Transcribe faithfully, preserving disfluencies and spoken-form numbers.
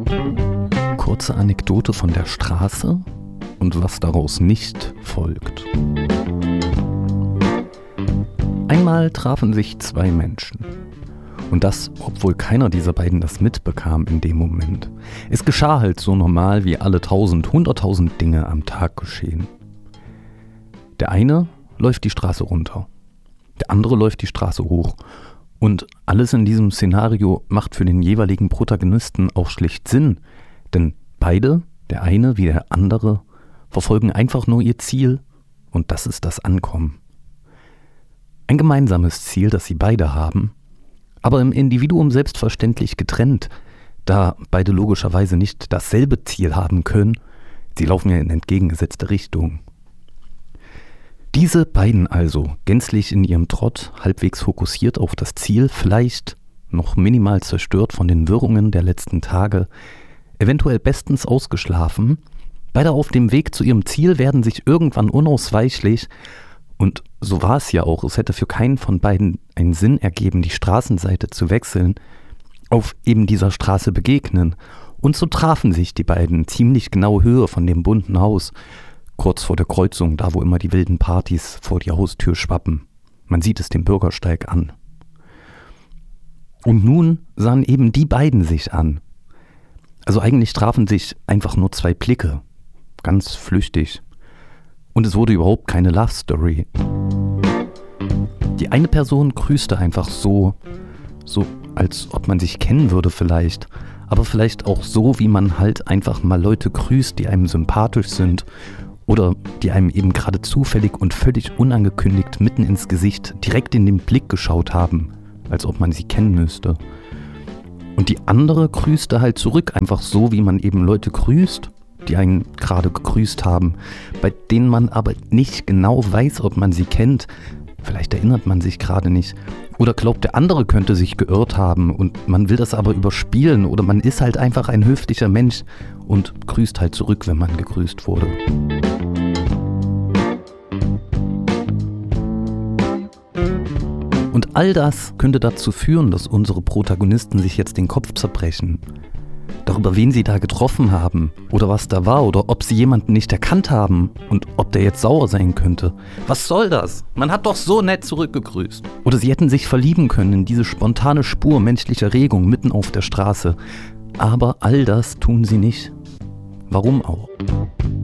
Kurze Anekdote von der Straße und was daraus nicht folgt. Einmal trafen sich zwei Menschen. Und das, obwohl keiner dieser beiden das mitbekam in dem Moment. Es geschah halt so normal, wie alle tausend, hunderttausend Dinge am Tag geschehen. Der eine läuft die Straße runter, der andere läuft die Straße hoch. Und alles in diesem Szenario macht für den jeweiligen Protagonisten auch schlicht Sinn, denn beide, der eine wie der andere, verfolgen einfach nur ihr Ziel und das ist das Ankommen. Ein gemeinsames Ziel, das sie beide haben, aber im Individuum selbstverständlich getrennt, da beide logischerweise nicht dasselbe Ziel haben können, sie laufen ja in entgegengesetzte Richtungen. Diese beiden also, gänzlich in ihrem Trott, halbwegs fokussiert auf das Ziel, vielleicht noch minimal zerstört von den Wirrungen der letzten Tage, eventuell bestens ausgeschlafen, beide auf dem Weg zu ihrem Ziel werden sich irgendwann unausweichlich, und so war es ja auch, es hätte für keinen von beiden einen Sinn ergeben, die Straßenseite zu wechseln, auf eben dieser Straße begegnen. Und so trafen sich die beiden ziemlich genaue Höhe von dem bunten Haus, kurz vor der Kreuzung, da wo immer die wilden Partys vor die Haustür schwappen. Man sieht es dem Bürgersteig an. Und nun sahen eben die beiden sich an. Also eigentlich trafen sich einfach nur zwei Blicke, ganz flüchtig. Und es wurde überhaupt keine Love Story. Die eine Person grüßte einfach so, so als ob man sich kennen würde vielleicht, aber vielleicht auch so, wie man halt einfach mal Leute grüßt, die einem sympathisch sind oder die einem eben gerade zufällig und völlig unangekündigt mitten ins Gesicht direkt in den Blick geschaut haben, als ob man sie kennen müsste. Und die andere grüßte halt zurück, einfach so, wie man eben Leute grüßt, die einen gerade gegrüßt haben, bei denen man aber nicht genau weiß, ob man sie kennt. Vielleicht erinnert man sich gerade nicht. Oder glaubt, der andere könnte sich geirrt haben und man will das aber überspielen. Oder man ist halt einfach ein höflicher Mensch und grüßt halt zurück, wenn man gegrüßt wurde. Und all das könnte dazu führen, dass unsere Protagonisten sich jetzt den Kopf zerbrechen. Darüber, wen sie da getroffen haben oder was da war oder ob sie jemanden nicht erkannt haben und ob der jetzt sauer sein könnte. Was soll das? Man hat doch so nett zurückgegrüßt. Oder sie hätten sich verlieben können in diese spontane Spur menschlicher Regung mitten auf der Straße. Aber all das tun sie nicht. Warum auch?